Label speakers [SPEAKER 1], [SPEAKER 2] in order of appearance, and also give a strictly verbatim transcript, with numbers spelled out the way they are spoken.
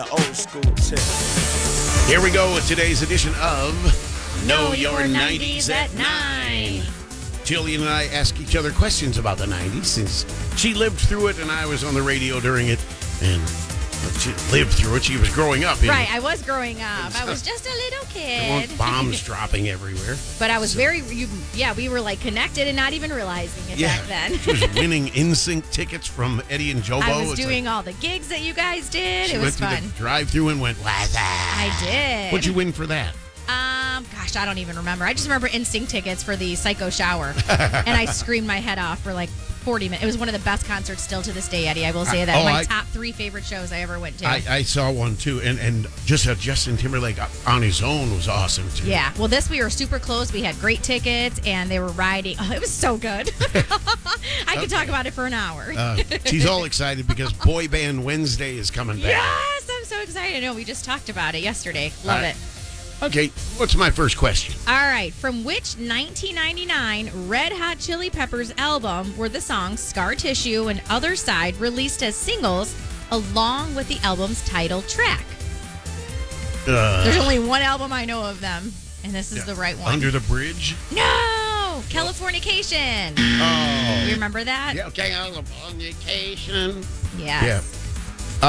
[SPEAKER 1] Old school tip.
[SPEAKER 2] Here we go with today's edition of Know,
[SPEAKER 3] Know
[SPEAKER 2] Your,
[SPEAKER 3] Your
[SPEAKER 2] nineties at
[SPEAKER 3] nineties at
[SPEAKER 2] nine.
[SPEAKER 3] nine.
[SPEAKER 2] Jillian and I ask each other questions about the nineties since she lived through it and I was on the radio during it. And well, she lived through it. She was growing up. In
[SPEAKER 3] Right,
[SPEAKER 2] it.
[SPEAKER 3] I was growing up. I was just a little
[SPEAKER 2] There
[SPEAKER 3] kid.
[SPEAKER 2] weren't bombs dropping everywhere.
[SPEAKER 3] But I was very, you, yeah, we were like connected and not even realizing it
[SPEAKER 2] Yeah.
[SPEAKER 3] back then.
[SPEAKER 2] She was winning N Sync tickets from Eddie and Jobo.
[SPEAKER 3] I was
[SPEAKER 2] It's
[SPEAKER 3] doing
[SPEAKER 2] like,
[SPEAKER 3] all the gigs that you guys did.
[SPEAKER 2] she
[SPEAKER 3] It
[SPEAKER 2] went
[SPEAKER 3] was
[SPEAKER 2] through
[SPEAKER 3] fun.
[SPEAKER 2] the drive-through and went, "What's that?"
[SPEAKER 3] I did.
[SPEAKER 2] What'd you win for that?
[SPEAKER 3] Um, gosh, I don't even remember. I just remember instinct tickets for the Psycho Shower, and I screamed my head off for like forty minutes. It was one of the best concerts still to this day, Eddie. I will say that.
[SPEAKER 2] oh,
[SPEAKER 3] my
[SPEAKER 2] I-
[SPEAKER 3] top three favorite shows I ever went to.
[SPEAKER 2] I, I saw one too, and, and just uh, Justin Timberlake on his own was awesome too.
[SPEAKER 3] Yeah, well, this we were super close. We had great tickets, and they were riding. Oh, it was so good. I could talk about it for an hour.
[SPEAKER 2] Uh, she's all excited because Boy Band Wednesday is coming back.
[SPEAKER 3] Yes, I'm so excited. I know we just talked about it yesterday. Love
[SPEAKER 2] Uh,
[SPEAKER 3] it.
[SPEAKER 2] Okay, what's my first question?
[SPEAKER 3] All right, from which nineteen ninety-nine Red Hot Chili Peppers album were the songs Scar Tissue and Other Side released as singles along with the album's title track?
[SPEAKER 2] Uh,
[SPEAKER 3] There's only one album I know of them, and this is the right one.
[SPEAKER 2] Under the Bridge?
[SPEAKER 3] No! Californication.
[SPEAKER 2] Oh.
[SPEAKER 3] You remember that?
[SPEAKER 2] Yeah, okay, on vacation.
[SPEAKER 3] Yes.